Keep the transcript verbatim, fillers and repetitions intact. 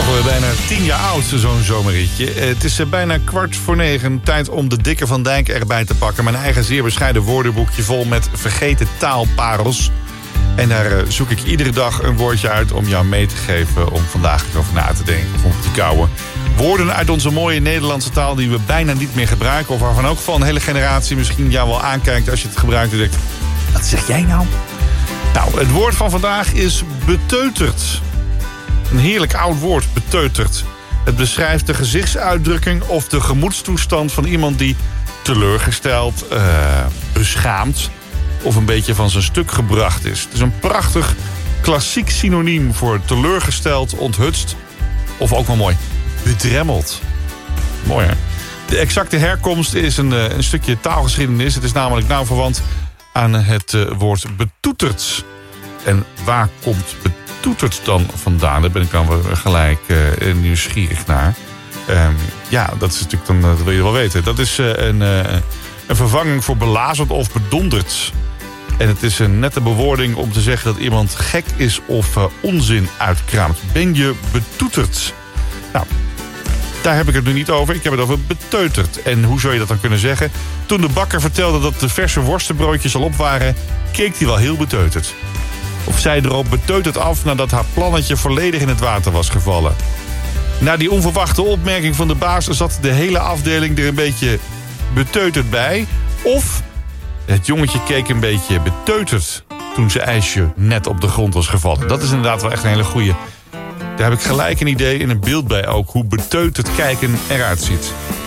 Alweer bijna tien jaar oud, zo'n zomerritje. Het is bijna kwart voor negen. Tijd om de dikke Van Dijk erbij te pakken. Mijn eigen zeer bescheiden woordenboekje vol met vergeten taalparels. En daar zoek ik iedere dag een woordje uit om jou mee te geven... om vandaag erover na te denken of om te kouwen. Woorden uit onze mooie Nederlandse taal die we bijna niet meer gebruiken... of waarvan ook van een hele generatie misschien jou wel aankijkt als je het gebruikt en denkt... wat zeg jij nou? Nou, het woord van vandaag is beteuterd. Een heerlijk oud woord, beteuterd. Het beschrijft de gezichtsuitdrukking of de gemoedstoestand van iemand die teleurgesteld, uh, beschaamd of een beetje van zijn stuk gebracht is. Het is een prachtig klassiek synoniem voor teleurgesteld, onthutst of ook wel mooi, bedremmeld. Mooi hè? De exacte herkomst is een, een stukje taalgeschiedenis. Het is namelijk nauw verwant aan het uh, woord betoeterd. En waar komt betoeterd dan vandaan? Daar ben ik dan weer gelijk uh, nieuwsgierig naar. Um, ja, dat is natuurlijk dan, dat wil je wel weten. Dat is uh, een, uh, een vervanging voor belazerd of bedonderd. En het is een nette bewoording om te zeggen dat iemand gek is of uh, onzin uitkraamt. Ben je betoeterd? Nou, daar heb ik het nu niet over. Ik heb het over beteuterd. En hoe zou je dat dan kunnen zeggen? Toen de bakker vertelde dat de verse worstenbroodjes al op waren, keek hij wel heel beteuterd. Of zij erop beteuterd af nadat haar plannetje volledig in het water was gevallen. Na die onverwachte opmerking van de baas zat de hele afdeling er een beetje beteuterd bij. Of het jongetje keek een beetje beteuterd toen zijn ijsje net op de grond was gevallen. Dat is inderdaad wel echt een hele goeie. Daar heb ik gelijk een idee en een beeld bij ook hoe beteuterd kijken eruit ziet.